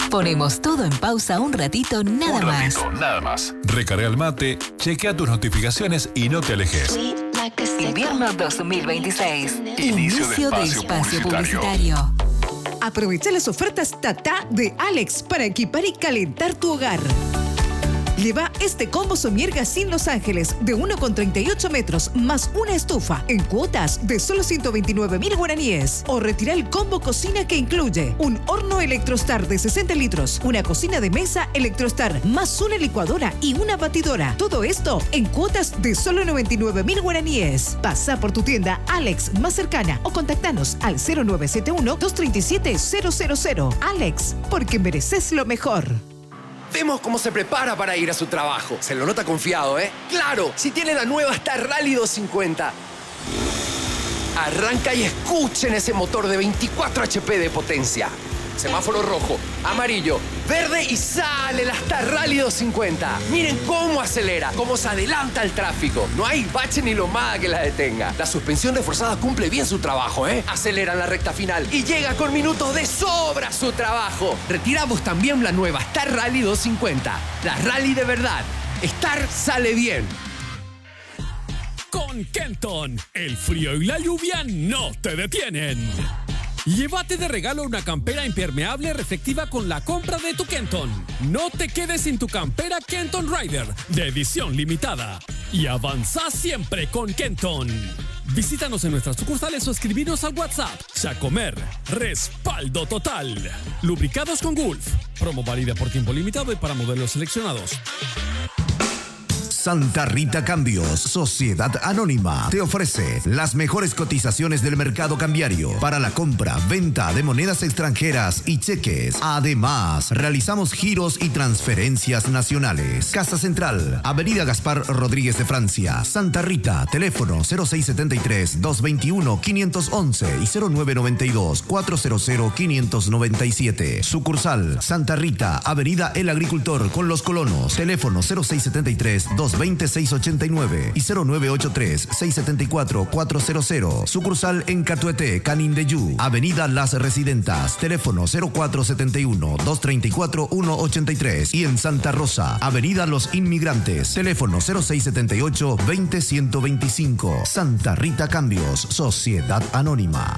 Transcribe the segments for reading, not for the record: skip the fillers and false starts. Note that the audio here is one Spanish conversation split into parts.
Ponemos todo en pausa un ratito, nada más. Recarga el mate, chequea tus notificaciones y no te alejes. Invierno 2026. Inicio de espacio publicitario. Aprovecha las ofertas Tata de Alex para equipar y calentar tu hogar. Lleva este combo Somierga sin Los Ángeles de 1,38 metros más una estufa en cuotas de solo 129.000 guaraníes. O retira el combo cocina que incluye un horno Electrostar de 60 litros, una cocina de mesa Electrostar más una licuadora y una batidora. Todo esto en cuotas de solo 99.000 guaraníes. Pasa por tu tienda Alex más cercana o contactanos al 0971-237-000. Alex, porque mereces lo mejor. Vemos cómo se prepara para ir a su trabajo. Se lo nota confiado, ¿eh? ¡Claro! Si tiene la nueva Star Rally 250. Arranca y escuchen ese motor de 24 HP de potencia. Semáforo rojo, amarillo, verde y sale la Star Rally 250. Miren cómo acelera, cómo se adelanta al tráfico. No hay bache ni lomada que la detenga. La suspensión reforzada cumple bien su trabajo, ¿eh? Acelera en la recta final y llega con minutos de sobra a su trabajo. Retiramos también la nueva Star Rally 250. La Rally de verdad. Star sale bien. Con Kenton, el frío y la lluvia no te detienen. Llévate de regalo una campera impermeable reflectiva con la compra de tu Kenton. No te quedes sin tu campera Kenton Rider de edición limitada. Y avanza siempre con Kenton. Visítanos en nuestras sucursales o escribinos al WhatsApp. Chacomer, respaldo total. Lubricados con Gulf. Promo válida por tiempo limitado y para modelos seleccionados. Santa Rita Cambios, Sociedad Anónima, te ofrece las mejores cotizaciones del mercado cambiario para la compra, venta de monedas extranjeras y cheques. Además, realizamos giros y transferencias nacionales. Casa Central, Avenida Gaspar Rodríguez de Francia, Santa Rita, teléfono 0673-221-511 y 0992-400-597. Sucursal, Santa Rita, Avenida El Agricultor con Los Colonos, teléfono 0673-220-689 y 0983-674-400. Sucursal en Catuete, Canindeyú, Avenida Las Residentas, teléfono 0471-234-183 y en Santa Rosa, Avenida Los Inmigrantes, teléfono 0678-20125. Santa Rita Cambios, Sociedad Anónima.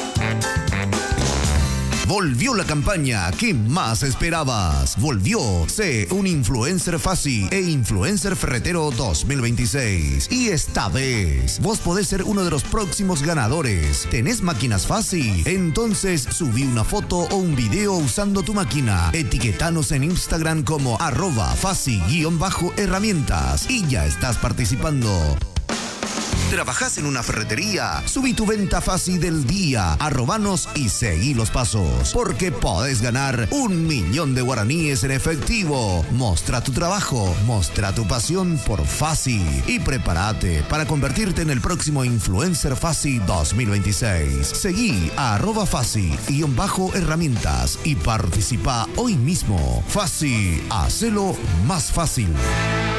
Volvió la campaña que más esperabas. Volvió Sé un Influencer Fácil e Influencer Ferretero 2026. Y esta vez, vos podés ser uno de los próximos ganadores. ¿Tenés máquinas Fácil? Entonces subí una foto o un video usando tu máquina. Etiquetanos en Instagram como @fácil_herramientas y ya estás participando. ¿Trabajás en una ferretería? Subí tu venta fácil del día, arrobanos y seguí los pasos, porque podés ganar 1.000.000 de guaraníes en efectivo. Mostra tu trabajo, mostra tu pasión por Fácil y prepárate para convertirte en el próximo Influencer Fácil 2026. Seguí a @fácil_herramientas y participa hoy mismo. Fácil, hacelo más fácil.